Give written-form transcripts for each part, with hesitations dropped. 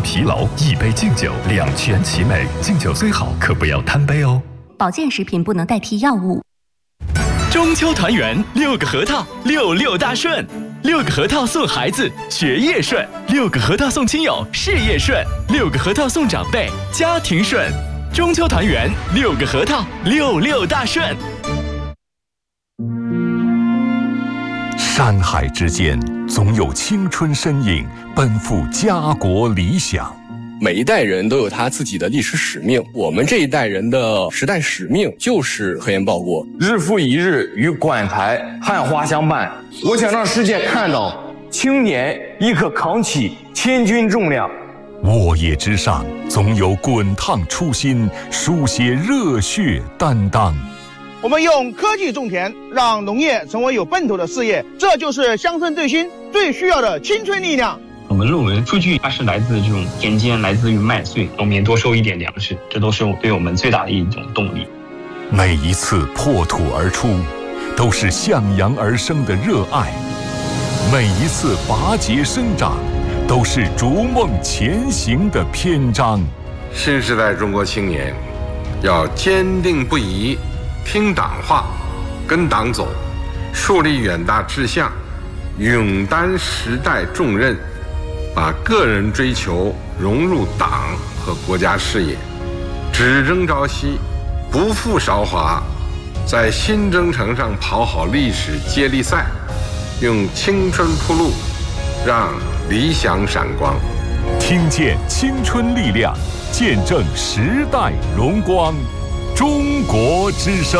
疲劳，一杯敬酒，两全其美。敬酒虽好，可不要贪杯哦。 保健食品不能代替药物。 中秋团圆，6个核桃，66大顺。6个核桃送孩子，学业顺；6个核桃送亲友，事业顺；6个核桃送长辈，家庭顺。中秋团圆，6个核桃，66大顺。 山海之间，总有青春身影奔赴家国理想。 每一代人都有他自己的历史使命，我们这一代人的时代使命就是核研报国。 日复一日与馆台汉花相伴，我想让世界看到青年亦可扛起千钧重量。 沃野之上，总有滚烫初心，书写热血担当。 我们用科技种田，让农业成为有奔头的事业，这就是乡村振兴最需要的青春力量。 我们论文数据它是来自这种田间，来自于麦穗，农民多收一点粮食，这都是对我们最大的一种动力。 每一次破土而出，都是向阳而生的热爱；每一次拔节生长，都是逐梦前行的篇章。 新时代中国青年要坚定不移听党话，跟党走，树立远大志向，勇担时代重任，把个人追求融入党和国家事业，只争朝夕，不负韶华，在新征程上跑好历史接力赛，用青春铺路，让理想闪光。 听见青春力量，见证时代荣光。中国之声。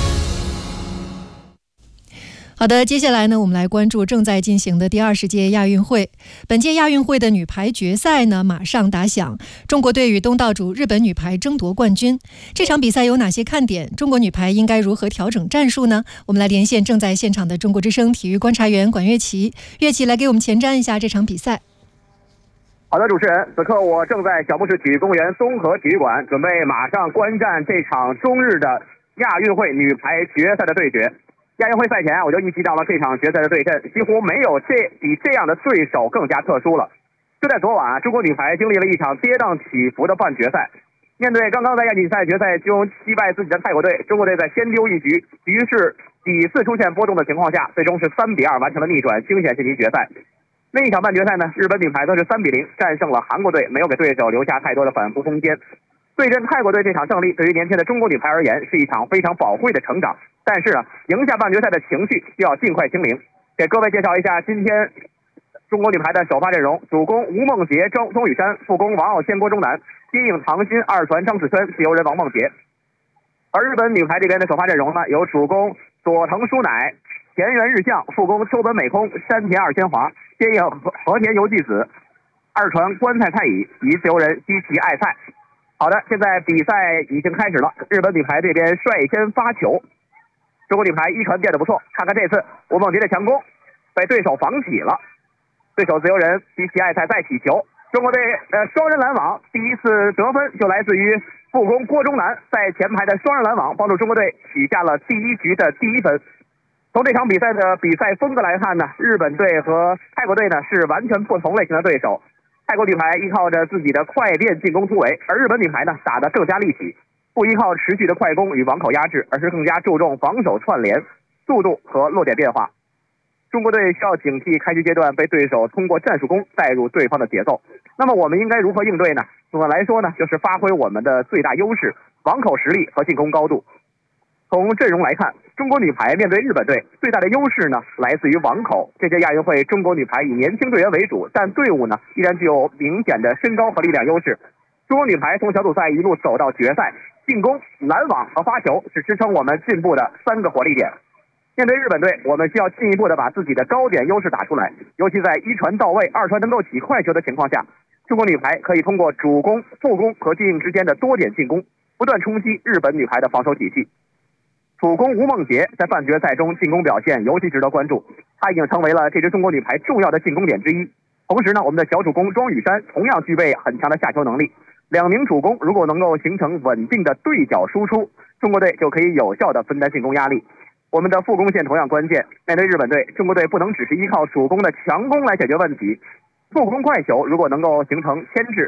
好的，接下来呢，我们来关注正在进行的第20届亚运会。本届亚运会的女排决赛呢，马上打响，中国队与东道主日本女排争夺冠军。这场比赛有哪些看点？中国女排应该如何调整战术呢？我们来连线正在现场的中国之声体育观察员管乐琪，乐琪来给我们前瞻一下这场比赛。 好的，主持人，此刻我正在小布什体育公园综合体育馆，准备马上观战这场中日的亚运会女排决赛的对决。亚运会赛前我就预计到了这场决赛的对阵，几乎没有比这样的对手更加特殊了。就在昨晚，中国女排经历了一场跌宕起伏的半决赛，面对刚刚在亚锦赛决赛中击败自己的泰国队，中国队在先丢一局，局势几次出现波动的情况下，最终是3-2完成了逆转，惊险晋级决赛。另一场半决赛呢，日本女排则是3-0战胜了韩国队，没有给对手留下太多的反扑空间。对阵泰国队这场胜利，对于年轻的中国女排而言，是一场非常宝贵的成长。但是呢，赢下半决赛的情绪需要尽快清零。给各位介绍一下今天中国女排的首发阵容：主攻吴梦洁、钟宇珊，副攻王傲谦、郭钟南，接应唐鑫、二传张子萱，自由人王梦洁。而日本女排这边的首发阵容呢，有主攻佐藤舒乃、田园日向，副攻秋本美空、山田二千华，接应和田由纪子，二传关菜菜乙以及自由人西崎爱菜。好的，现在比赛已经开始了，日本女排这边率先发球。中国女排一传变得不错，看看这次吴梦洁的强攻被对手防起了，对手自由人西崎爱菜再起球，中国队双人拦网，第一次得分就来自于副攻郭钟南在前排的双人拦网，帮助中国队取下了第一局的第1分。从这场比赛的比赛风格来看呢，日本队和泰国队呢是完全不同类型的对手。泰国女排依靠着自己的快便进攻突围，而日本女排呢打得更加立体，不依靠持续的快攻与网口压制，而是更加注重防守串联、速度和落点变化。中国队需要警惕开局阶段被对手通过战术攻带入对方的节奏。那么我们应该如何应对呢？总的来说呢，就是发挥我们的最大优势，网口实力和进攻高度。从阵容来看，中国女排面对日本队最大的优势呢来自于网口。这届亚运会中国女排以年轻队员为主，但队伍呢依然具有明显的身高和力量优势。中国女排从小组赛一路走到决赛，进攻、拦网和发球是支撑我们进步的3个火力点。面对日本队，我们需要进一步的把自己的高点优势打出来，尤其在一传到位、二传能够起快球的情况下，中国女排可以通过主攻、副攻和接应之间的多点进攻，不断冲击日本女排的防守体系。主攻吴梦洁在半决赛中进攻表现尤其值得关注，她已经成为了这支中国女排重要的进攻点之一。同时呢，我们的小主攻庄宇珊同样具备很强的下球能力。2名主攻如果能够形成稳定的对角输出，中国队就可以有效的分担进攻压力。我们的副攻线同样关键，面对日本队，中国队不能只是依靠主攻的强攻来解决问题，副攻快球如果能够形成牵制